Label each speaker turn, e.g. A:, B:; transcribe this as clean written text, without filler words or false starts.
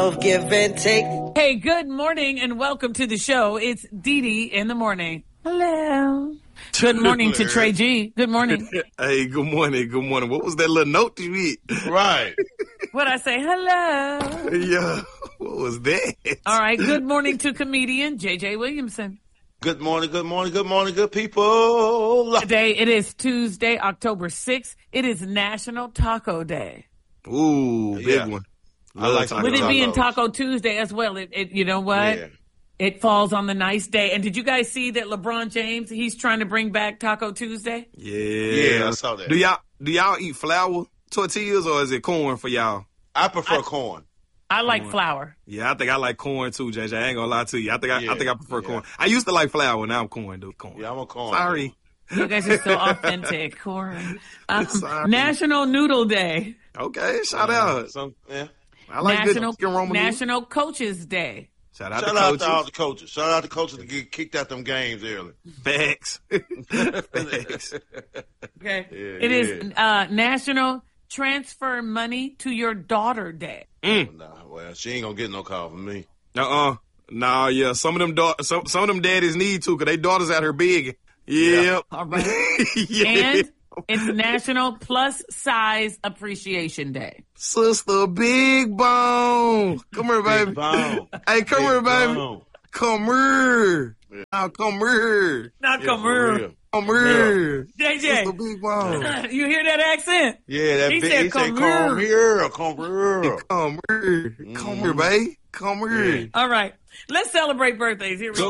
A: Of give and take.
B: Hey, good morning and welcome to the show. It's Dee Dee in the morning. Hello. Good morning to Trey G. Good morning.
C: Hey, good morning. Good morning. What was that little note you eat?
D: Right.
B: What I say? Hello.
C: Yeah. What was that?
B: All right. Good morning to comedian JJ Williamson.
D: Good morning, good people.
B: Today, it is Tuesday, October 6th. It is National Taco Day.
C: Ooh, big one.
D: I like
C: Taco.
B: With it being
D: tacos.
B: Taco Tuesday as well, it you know what?
D: Yeah.
B: It falls on the nice day. And did you guys see that LeBron James, he's trying to bring back Taco Tuesday?
D: Yeah, I saw that.
C: Do y'all eat flour tortillas or is it corn for y'all?
D: I prefer corn.
B: I like flour.
C: Yeah, I think I like corn too, JJ. I ain't gonna lie to you. I think I prefer
D: Yeah.
C: corn. I used to like flour, now I'm corn, dude. Corn.
D: Yeah, I'm a corn.
C: Sorry.
B: You guys are so authentic. Corn.
C: Sorry.
B: National Noodle Day.
C: Okay, shout out.
D: Yeah.
C: I like
B: National
C: good chicken Roman noodles.
B: National Coaches Day.
C: Shout out
D: Shout
C: to
D: out
C: coaches.
D: to all the coaches. Shout out to coaches to get kicked out them games early.
C: Facts. Facts.
B: Okay.
D: Yeah,
B: It is National Transfer Money to Your Daughter Day.
D: Nah, well, she ain't gonna get no call from me.
C: Nah, yeah. Some of them daddies need to, 'cause they daughters out here big. Yep.
B: All right.
C: Yeah.
B: And it's National Plus Size Appreciation Day.
C: Sister Big Bone. Come here, baby.
D: Big bone.
C: Hey, come here, baby.
D: Bone.
C: Come here.
D: Yeah.
C: Now come here.
B: Now
D: Yeah,
B: come
D: for
B: here.
D: real.
C: Come here. Sister
B: JJ,
C: Big Bone.
B: you hear that accent?
D: Yeah, that
B: He
D: big.
B: said,
D: He said,
B: "Come
D: come
B: here."
D: here, come here.
C: Come here. Come here, baby. Come here.
B: All right. Let's celebrate birthdays. Here we go.